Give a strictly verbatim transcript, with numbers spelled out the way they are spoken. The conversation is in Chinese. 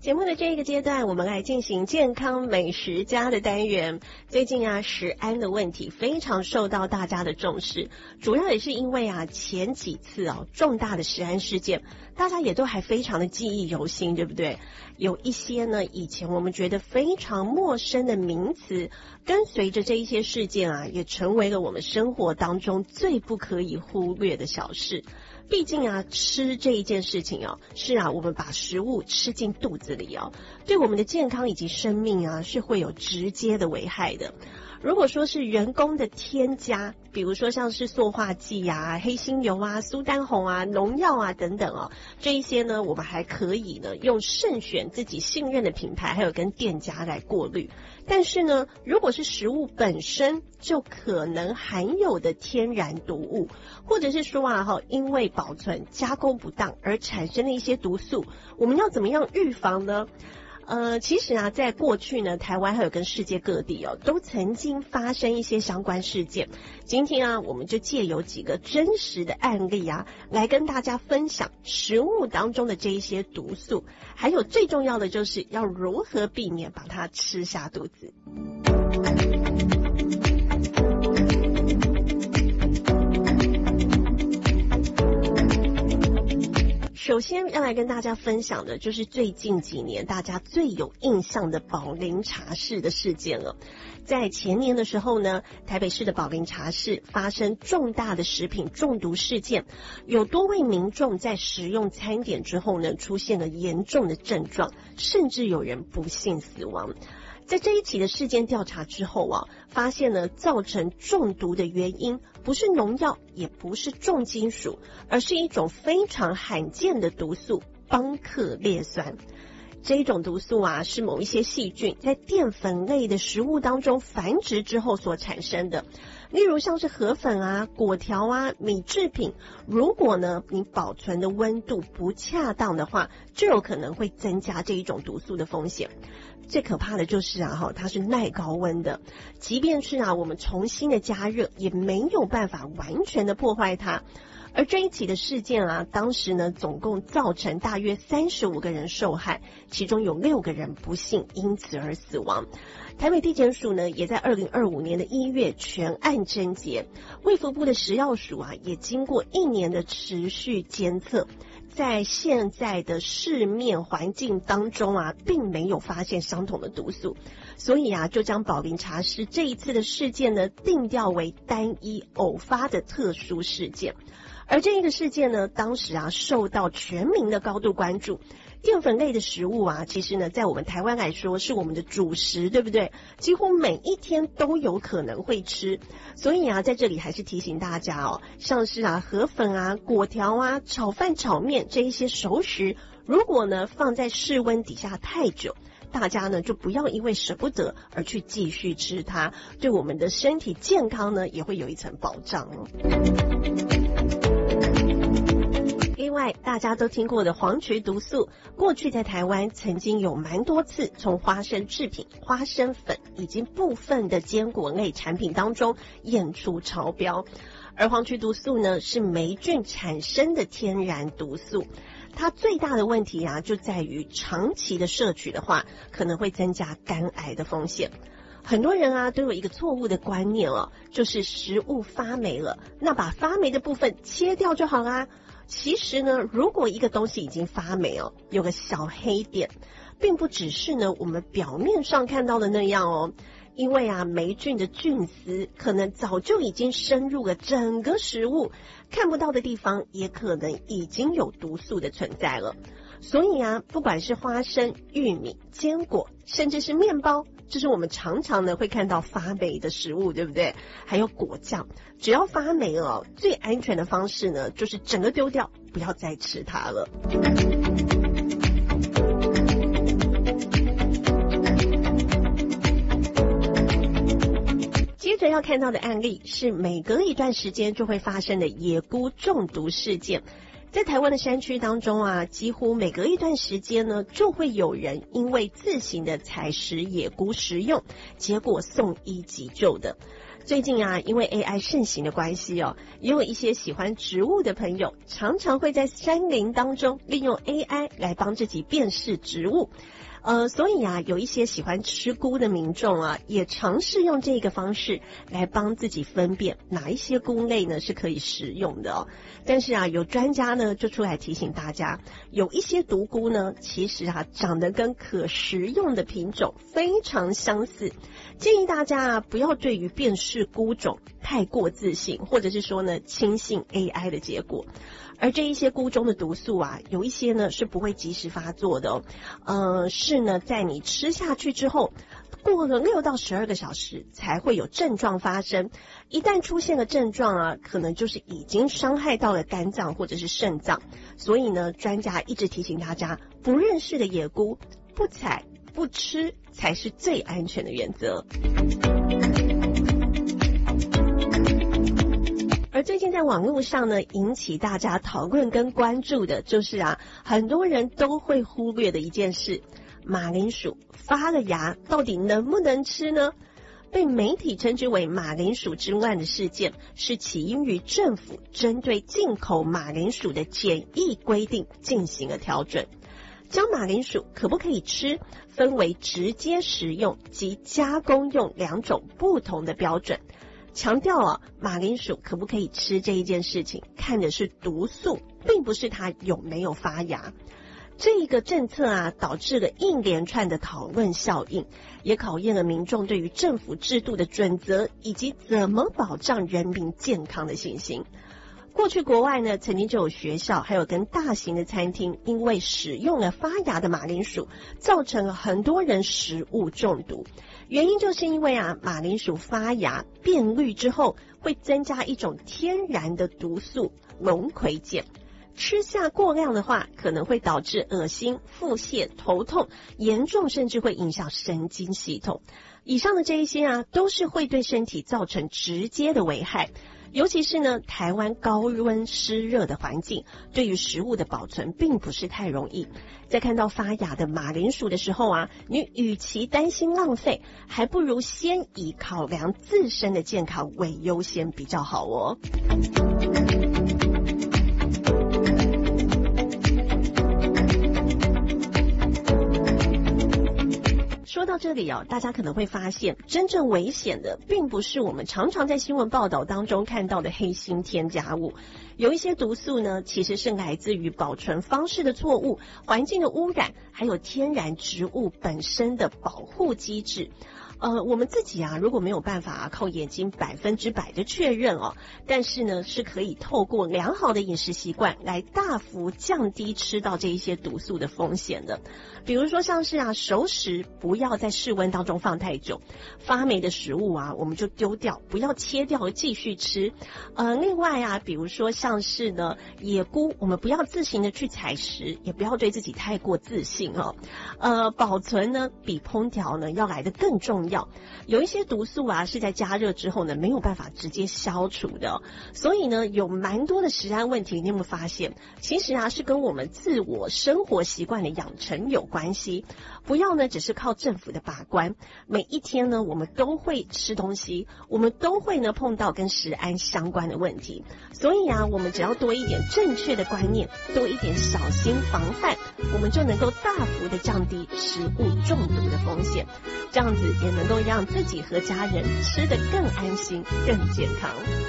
节目的这个阶段，我们来进行健康美食家的单元。最近啊，食安的问题非常受到大家的重视，主要也是因为啊，前几次啊重大的食安事件，大家也都还非常的记忆犹新，对不对？有一些呢，以前我们觉得非常陌生的名词，跟随着这一些事件啊，也成为了我们生活当中最不可以忽略的小事。毕竟啊，吃这一件事情哦，是啊，我们把食物吃进肚子里哦，对我们的健康以及生命啊，是会有直接的危害的。如果说是人工的添加，比如说像是塑化剂啊、黑心油啊、苏丹红啊、农药啊等等哦，这一些呢，我们还可以呢用慎选自己信任的品牌，还有跟店家来过滤。但是呢，如果是食物本身就可能含有的天然毒物，或者是说啊哈，因为保存加工不当而产生的一些毒素，我们要怎么样预防呢？呃，其实啊，在过去呢，台湾还有跟世界各地哦，都曾经发生一些相关事件。今天啊，我们就借由几个真实的案例啊，来跟大家分享食物当中的这一些毒素，还有最重要的就是要如何避免把它吃下肚子。首先要来跟大家分享的就是最近几年大家最有印象的宝林茶室的事件了。在前年的时候呢，台北市的宝林茶室发生重大的食品中毒事件，有多位民众在食用餐点之后呢，出现了严重的症状，甚至有人不幸死亡。在这一起的事件调查之后啊，发现呢，造成中毒的原因不是农药，也不是重金属，而是一种非常罕见的毒素邦克列酸。这一种毒素啊，是某一些细菌在淀粉类的食物当中繁殖之后所产生的。例如像是河粉啊、果条啊、米制品，如果呢你保存的温度不恰当的话，就有可能会增加这一种毒素的风险。最可怕的就是啊哈，它是耐高温的，即便是啊我们重新的加热，也没有办法完全的破坏它。而这一起的事件啊，当时呢总共造成大约三十五个人受害，其中有六个人不幸因此而死亡。台北地检署呢也在二零二五年的一月全案侦结，卫福部的食药署啊也经过一年的持续监测，在现在的市面环境当中啊，并没有发现相同的毒素，所以啊，就将宝林茶室这一次的事件呢，定调为单一偶发的特殊事件。而这一个事件呢，当时啊，受到全民的高度关注。淀粉类的食物啊，其实呢，在我们台湾来说是我们的主食，对不对？几乎每一天都有可能会吃，所以啊，在这里还是提醒大家哦，像是啊河粉啊、果条啊、炒饭、炒面这一些熟食，如果呢放在室温底下太久，大家呢就不要因为舍不得而去继续吃它，对我们的身体健康呢也会有一层保障哦。另外大家都听过的黄曲毒素，过去在台湾曾经有蛮多次从花生制品、花生粉以及部分的坚果类产品当中验出超标。而黄曲毒素呢是霉菌产生的天然毒素，它最大的问题啊就在于长期的摄取的话，可能会增加肝癌的风险。很多人啊都有一个错误的观念哦，就是食物发霉了，那把发霉的部分切掉就好啦。其实呢，如果一个东西已经发霉哦，有个小黑点，并不只是呢我们表面上看到的那样哦，因为啊霉菌的菌丝可能早就已经深入了整个食物，看不到的地方也可能已经有毒素的存在了。所以啊，不管是花生、玉米、坚果，甚至是面包，这是我们常常呢会看到发霉的食物，对不对？还有果酱，只要发霉了，最安全的方式呢，就是整个丢掉，不要再吃它了。接着要看到的案例是每隔一段时间就会发生的野菇中毒事件。在台湾的山区当中啊，几乎每隔一段时间呢，就会有人因为自行的采食野菇食用，结果送医急救的。 最近啊，因为 A I 盛行的关系哦，也有一些喜欢植物的朋友，常常会在山林当中利用 A I 来帮自己辨识植物。呃，所以啊，有一些喜欢吃菇的民众啊，也尝试用这个方式来帮自己分辨哪一些菇类呢是可以食用的哦。但是啊，有专家呢就出来提醒大家，有一些毒菇呢，其实啊长得跟可食用的品种非常相似，建议大家啊不要对于辨识菇种太过自信，或者是说呢轻信 A I 的结果。而这一些菇中的毒素啊，有一些呢是不会及时发作的哦，呃，是呢在你吃下去之后，过了六到十二个小时才会有症状发生。一旦出现了症状啊，可能就是已经伤害到了肝脏或者是肾脏。所以呢，专家一直提醒大家，不认识的野菇不采不吃才是最安全的原则。而最近在网络上呢，引起大家讨论跟关注的就是啊，很多人都会忽略的一件事，马铃薯发了芽到底能不能吃呢？被媒体称之为马铃薯之乱的事件，是起因于政府针对进口马铃薯的检疫规定进行了调整，将马铃薯可不可以吃分为直接食用及加工用两种不同的标准。强调啊，马铃薯可不可以吃这一件事情，看的是毒素，并不是它有没有发芽。这一个政策啊，导致了一连串的讨论效应，也考验了民众对于政府制度的准则以及怎么保障人民健康的信心。过去国外呢，曾经就有学校还有跟大型的餐厅，因为使用了发芽的马铃薯，造成了很多人食物中毒。原因就是因为啊，马铃薯发芽变绿之后，会增加一种天然的毒素龙葵碱，吃下过量的话，可能会导致恶心、腹泻、头痛，严重甚至会影响神经系统。以上的这一些啊，都是会对身体造成直接的危害。尤其是呢，台湾高温湿热的环境，对于食物的保存并不是太容易。在看到发芽的马铃薯的时候啊，你与其担心浪费，还不如先以考量自身的健康为优先比较好哦。说到这里哦，大家可能会发现，真正危险的并不是我们常常在新闻报道当中看到的黑心添加物，有一些毒素呢，其实是来自于保存方式的错误、环境的污染，还有天然植物本身的保护机制。呃，我们自己啊，如果没有办法啊，靠眼睛百分之百的确认哦，但是呢，是可以透过良好的饮食习惯来大幅降低吃到这一些毒素的风险的。比如说像是啊，熟食不要在室温当中放太久，发霉的食物啊，我们就丢掉，不要切掉继续吃。呃，另外啊，比如说像是呢，野菇，我们不要自行的去采食，也不要对自己太过自信哦。呃，保存呢，比烹调呢要来得更重要。有一些毒素啊，是在加热之后呢，没有办法直接消除的哦，所以呢，有蛮多的食安问题，你有没有发现？其实啊，是跟我们自我生活习惯的养成有关系。不要呢，只是靠政府的把关。每一天呢，我们都会吃东西，我们都会呢碰到跟食安相关的问题。所以啊，我们只要多一点正确的观念，多一点小心防范，我们就能够大幅的降低食物中毒的风险。这样子也能够让自己和家人吃得更安心、更健康。